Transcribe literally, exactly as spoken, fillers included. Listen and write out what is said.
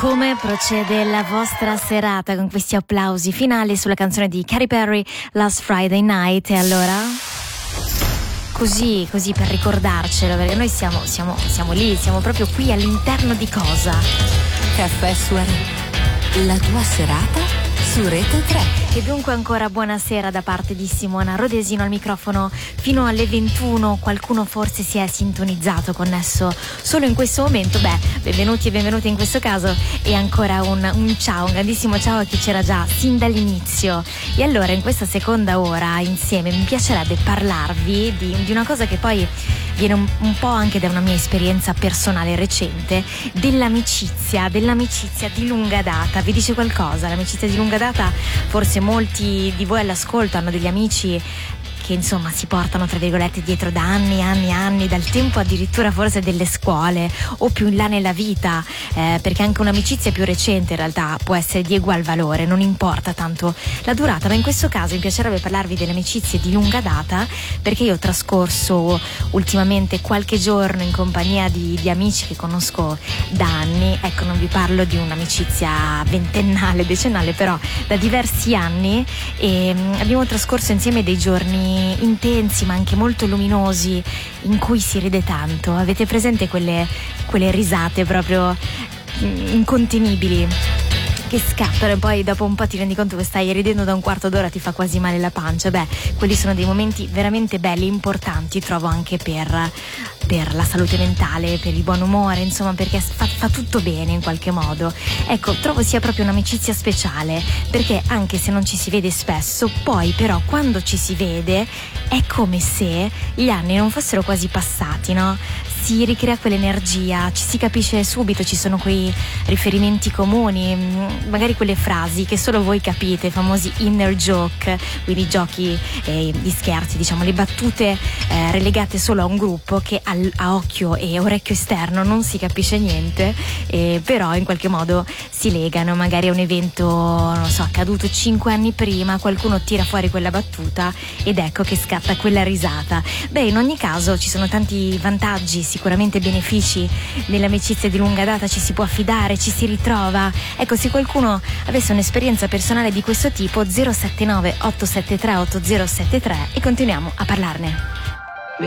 Come procede la vostra serata con questi applausi finali sulla canzone di Katy Perry, Last Friday Night? E allora? Così, così per ricordarcelo, perché noi siamo, siamo, siamo lì, siamo proprio qui all'interno di cosa? Caffè Soirée, la tua serata su Rete tre. E dunque ancora buonasera da parte di Simona Rodesino al microfono fino alle ventuno. Qualcuno forse si è sintonizzato, connesso solo in questo momento. Beh, benvenuti e benvenute in questo caso. E ancora un, un ciao, un grandissimo ciao a chi c'era già sin dall'inizio. E allora in questa seconda ora insieme mi piacerebbe parlarvi di, di una cosa che poi viene un, un po' anche da una mia esperienza personale recente, dell'amicizia, dell'amicizia di lunga data. Vi dice qualcosa? L'amicizia di lunga data? Forse molti di voi all'ascolto hanno degli amici che insomma si portano tra virgolette dietro da anni, anni, anni, dal tempo addirittura forse delle scuole o più in là nella vita, eh, perché anche un'amicizia più recente in realtà può essere di ugual valore, non importa tanto la durata, ma in questo caso mi piacerebbe parlarvi delle amicizie di lunga data, perché io ho trascorso ultimamente qualche giorno in compagnia di, di amici che conosco da anni. Ecco, non vi parlo di un'amicizia ventennale, decennale, però da diversi anni, e mh, abbiamo trascorso insieme dei giorni intensi ma anche molto luminosi in cui si ride tanto. Avete presente quelle, quelle risate proprio incontenibili che scattano e poi dopo un po' ti rendi conto che stai ridendo da un quarto d'ora, ti fa quasi male la pancia? Beh, quelli sono dei momenti veramente belli, importanti, trovo, anche per, per la salute mentale, per il buon umore, insomma, perché fa, fa tutto bene in qualche modo. Ecco, trovo sia proprio un'amicizia speciale, perché anche se non ci si vede spesso, poi però quando ci si vede è come se gli anni non fossero quasi passati, no? Si ricrea quell'energia, ci si capisce subito, ci sono quei riferimenti comuni, magari quelle frasi che solo voi capite, i famosi inner joke, quindi giochi eh, di scherzi, diciamo, le battute eh, relegate solo a un gruppo che al, a occhio e orecchio esterno non si capisce niente, eh, però in qualche modo si legano. Magari è un evento, non so, accaduto cinque anni prima, qualcuno tira fuori quella battuta ed ecco che scatta quella risata. Beh, in ogni caso ci sono tanti vantaggi, sicuramente benefici nell'amicizia di lunga data, ci si può affidare, ci si ritrova. Ecco, se qualcuno avesse un'esperienza personale di questo tipo, zero sette nove otto sette tre otto zero sette tre, e continuiamo a parlarne.